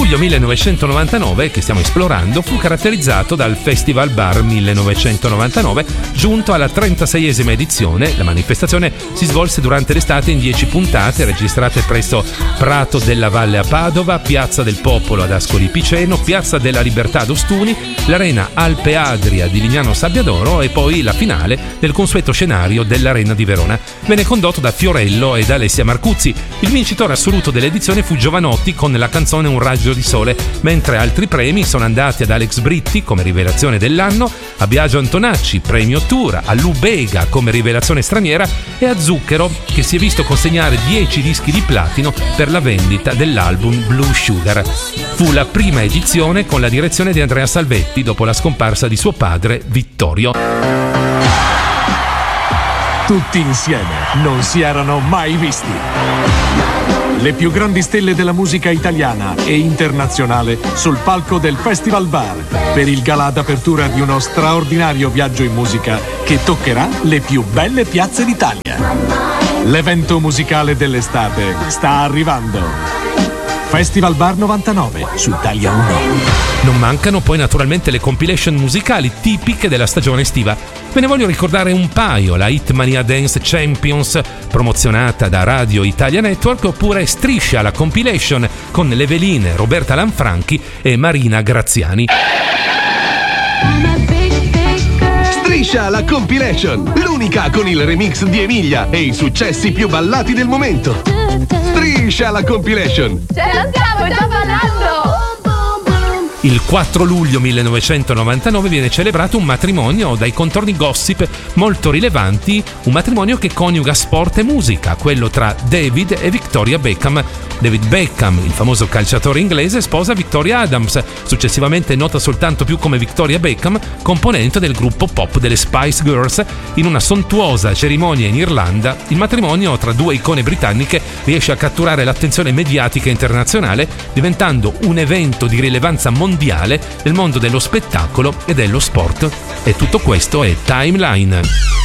luglio 1999, che stiamo esplorando, fu caratterizzato dal Festival Bar 1999, giunto alla 36esima edizione. La manifestazione si svolse durante l'estate in 10 puntate, registrate presso Prato della Valle a Padova, Piazza del Popolo ad Ascoli Piceno, Piazza della Libertà ad Ostuni, l'Arena Alpe Adria di Lignano Sabbiadoro e poi la finale del consueto scenario dell'Arena di Verona. Venne condotto da Fiorello e da Alessia Marcuzzi. Il vincitore assoluto dell'edizione fu Giovanotti con la canzone Un raggio di sole, mentre altri premi sono andati ad Alex Britti come rivelazione dell'anno, a Biagio Antonacci, premio Tour, a Lou Bega come rivelazione straniera e a Zucchero, che si è visto consegnare 10 dischi di platino per la vendita dell'album Blue Sugar. Fu la prima edizione con la direzione di Andrea Salvetti dopo la scomparsa di suo padre Vittorio. Tutti insieme non si erano mai visti. Le più grandi stelle della musica italiana e internazionale sul palco del Festival Bar per il galà d'apertura di uno straordinario viaggio in musica che toccherà le più belle piazze d'Italia. L'evento musicale dell'estate sta arrivando. Festival Bar 99 su Italia 1. Non mancano poi naturalmente le compilation musicali tipiche della stagione estiva. Ve ne voglio ricordare un paio: la Hitmania Dance Champions, promozionata da Radio Italia Network, oppure Striscia, la compilation con le veline Roberta Lanfranchi e Marina Graziani. Striscia, la compilation, l'unica con il remix di Emilia e i successi più ballati del momento. Striscia, la compilation. Ce la stiamo già ballando! Il 4 luglio 1999 viene celebrato un matrimonio dai contorni gossip molto rilevanti, un matrimonio che coniuga sport e musica, quello tra David e Victoria Beckham. David Beckham, il famoso calciatore inglese, sposa Victoria Adams, successivamente nota soltanto più come Victoria Beckham, componente del gruppo pop delle Spice Girls. In una sontuosa cerimonia in Irlanda, il matrimonio tra due icone britanniche riesce a catturare l'attenzione mediatica internazionale, diventando un evento di rilevanza mondiale nel mondo dello spettacolo e dello sport. E tutto questo è Timeline.